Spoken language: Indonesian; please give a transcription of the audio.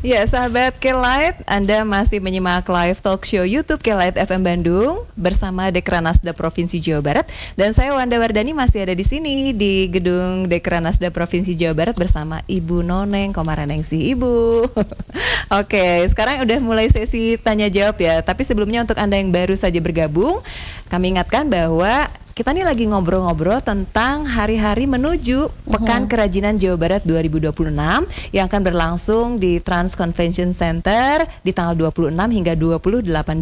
Ya, sahabat K-Light, Anda masih menyimak live talk show YouTube K-Light FM Bandung bersama Dekranasda Provinsi Jawa Barat, dan saya Wanda Wardani masih ada di sini di gedung Dekranasda Provinsi Jawa Barat bersama Ibu Noneng Komaranengsi. Ibu. Oke, sekarang udah mulai sesi tanya jawab ya. Tapi sebelumnya untuk Anda yang baru saja bergabung, kami ingatkan bahwa kita nih lagi ngobrol-ngobrol tentang hari-hari menuju Pekan Kerajinan Jawa Barat 2026 yang akan berlangsung di Trans Convention Center di tanggal 26 hingga 28